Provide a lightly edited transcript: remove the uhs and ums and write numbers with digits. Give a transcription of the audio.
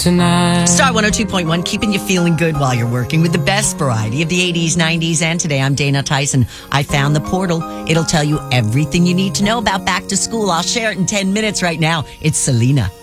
tonight. Star 102.1, keeping you feeling good while you're working with the best variety of the 80s, 90s, and today. I'm Dana Tyson. I found the portal. It'll tell you everything you need to know about back to school. I'll share it in 10 minutes right now. It's Selena.